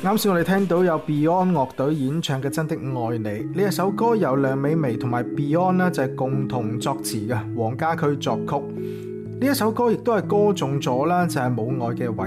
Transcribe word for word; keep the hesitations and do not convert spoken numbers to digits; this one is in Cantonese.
啱先我哋聽到有 Beyond 樂隊演唱嘅《真的愛你》，呢一首歌由梁美薇同埋 Beyond 呢就係共同作詞嘅，黃家駒作曲。呢一首歌亦都係歌頌咗啦，就係母愛嘅偉